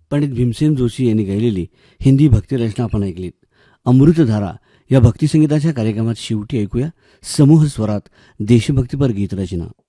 पंडित भीमसेन जोशी यांनी गायलेली हिंदी भक्तिरचना आपण ऐकलीत. अमृतधारा या भक्तिसंगीताच्या कार्यक्रमात शेवटी ऐकूया समूह स्वरात देशभक्तीपर गीतरचना.